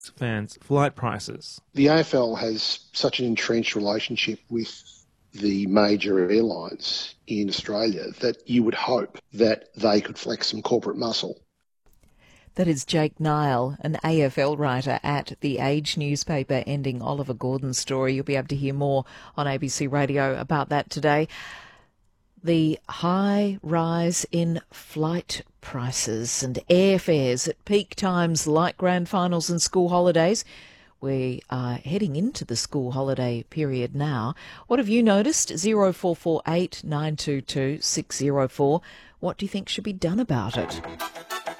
fans' flight prices. The AFL has such an entrenched relationship with the major airlines in Australia that you would hope that they could flex some corporate muscle. That is Jake Niall, an AFL writer at The Age newspaper, ending Oliver Gordon's story. You'll be able to hear more on ABC Radio about that today. The high rise in flight prices and airfares at peak times like grand finals and school holidays. We are heading into the school holiday period now. What have you noticed? 0448 922 604. What do you think should be done about it?